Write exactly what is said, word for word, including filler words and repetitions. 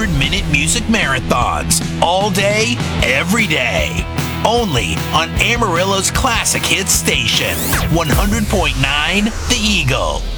hundred minute music marathons. All day, every day. Only on Amarillo's classic hit station, one hundred point nine The Eagle.